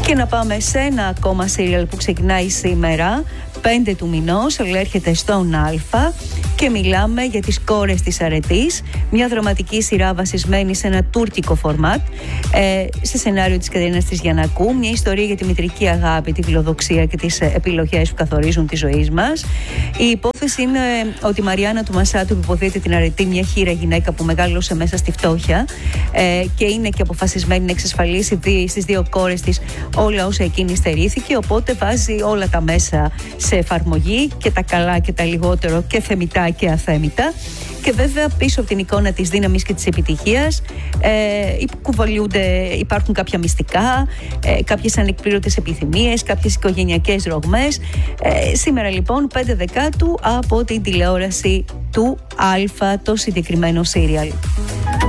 Και να πάμε σε ένα ακόμα σύριαλ που ξεκινάει σήμερα, 5 του μηνός, αλλά έρχεται στον Α, και μιλάμε για τις κόρες της αρετής, μια δραματική σειρά βασισμένη σε ένα τουρκικό φορμάτ, σε σενάριο της Κατερίνας της Γιαννακού, μια ιστορία για τη μητρική αγάπη, τη φιλοδοξία και τις επιλογές που καθορίζουν τη ζωή μας. Η υπόθεση είναι ότι η Μαριάννα του Μασάτου, που υποδίεται την αρετή, μια χήρα γυναίκα που μεγάλωσε μέσα στη φτώχεια και είναι και αποφασισμένη να εξασφαλίσει στις δύο κόρες της όλα όσα εκείνη στερήθηκε, οπότε βάζει όλα τα μέσα σε εφαρμογή, και τα καλά και τα λιγότερο, και θεμιτά και αθέμητα. Και βέβαια πίσω από την εικόνα της δύναμης και της επιτυχίας υπάρχουν κάποια μυστικά, κάποιες ανεκπλήρωτες επιθυμίες, κάποιες οικογενειακές ρογμές. Σήμερα λοιπόν 5 Δεκάτου από την τηλεόραση του Α, το συγκεκριμένο σύριαλ.